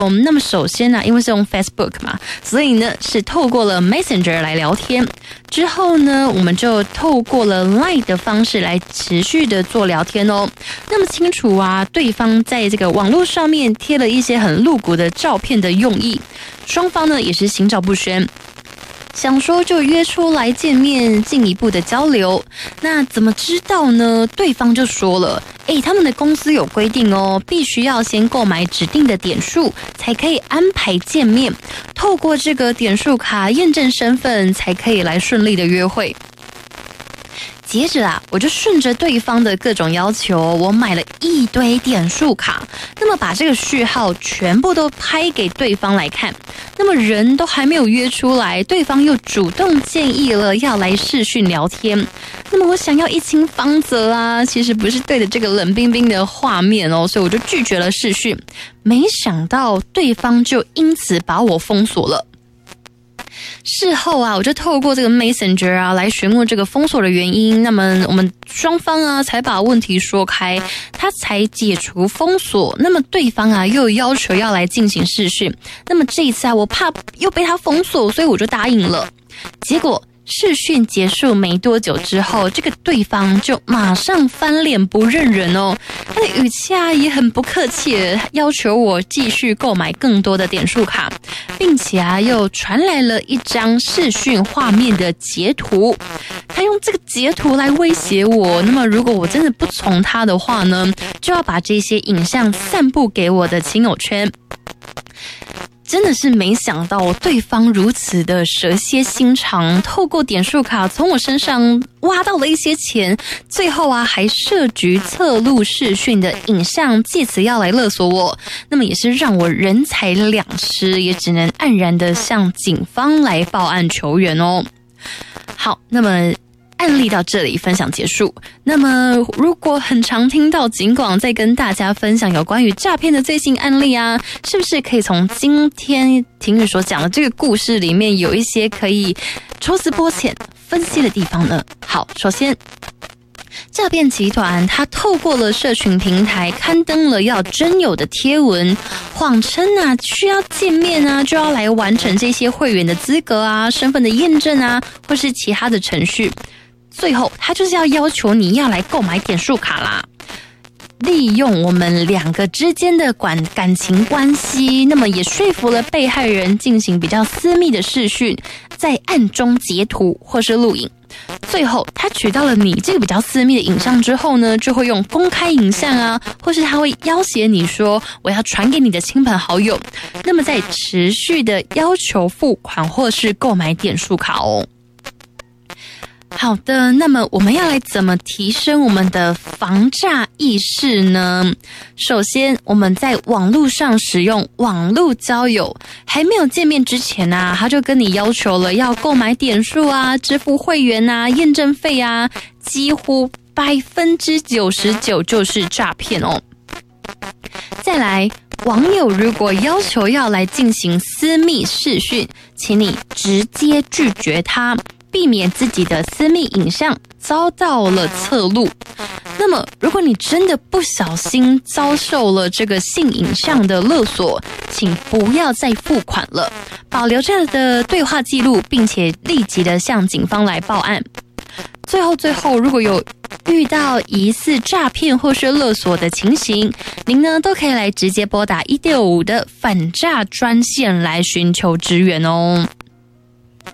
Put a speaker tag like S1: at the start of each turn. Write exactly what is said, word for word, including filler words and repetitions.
S1: 嗯，那么首先呢、啊，因为是用 Facebook 嘛，所以呢是透过了 Messenger 来聊天。之后呢，我们就透过了 Line 的方式来持续的做聊天哦。那么清楚啊，对方在这个网络上面贴了一些很露骨的照片的用意，双方呢也是心照不宣。想说就约出来见面，进一步的交流。那怎么知道呢？对方就说了，诶，他们的公司有规定哦，必须要先购买指定的点数，才可以安排见面。透过这个点数卡验证身份，才可以来顺利的约会。接着啊，我就顺着对方的各种要求，我买了一堆点数卡，那么把这个序号全部都拍给对方来看。那么人都还没有约出来，对方又主动建议了要来视讯聊天。那么我想要一清方泽啊，其实不是对着这个冷冰冰的画面哦，所以我就拒绝了视讯。没想到对方就因此把我封锁了。事后啊，我就透过这个 Messenger 啊来询问这个封锁的原因，那么我们双方啊才把问题说开，他才解除封锁。那么对方啊又要求要来进行视讯，那么这一次啊我怕又被他封锁，所以我就答应了。结果视讯结束没多久之后，这个对方就马上翻脸不认人哦，他的语气啊也很不客气，要求我继续购买更多的点数卡，并且啊又传来了一张视讯画面的截图，他用这个截图来威胁我，那么如果我真的不从他的话呢，就要把这些影像散布给我的亲友圈。真的是没想到对方如此的蛇蝎心肠，透过点数卡从我身上挖到了一些钱，最后啊还设局侧录视讯的影像，借此要来勒索我，那么也是让我人财两失，也只能黯然的向警方来报案求援哦。好，那么案例到这里分享结束。那么如果很常听到警广在跟大家分享有关于诈骗的最新案例啊，是不是可以从今天婷宇所讲的这个故事里面有一些可以抽丝剥茧分析的地方呢？好，首先诈骗集团他透过了社群平台刊登了要征友的贴文，谎称啊需要见面啊就要来完成这些会员的资格啊、身份的验证啊，或是其他的程序。最后他就是要要求你要来购买点数卡啦，利用我们两个之间的感感情关系，那么也说服了被害人进行比较私密的视讯，在暗中截图或是录影。最后他取到了你这个比较私密的影像之后呢，就会用公开影像啊，或是他会要挟你说我要传给你的亲朋好友，那么再持续的要求付款或是购买点数卡哦。好的，那么我们要来怎么提升我们的防诈意识呢？首先，我们在网络上使用网络交友，还没有见面之前啊，他就跟你要求了要购买点数啊、支付会员啊、验证费啊，几乎百分之九十九就是诈骗哦。再来，网友如果要求要来进行私密视讯，请你直接拒绝他，避免自己的私密影像遭到了侧录。那么如果你真的不小心遭受了这个性影像的勒索，请不要再付款了，保留这的对话记录，并且立即的向警方来报案。最后最后，如果有遇到疑似诈骗或是勒索的情形，您呢都可以来直接拨打一六五的反诈专线来寻求支援哦。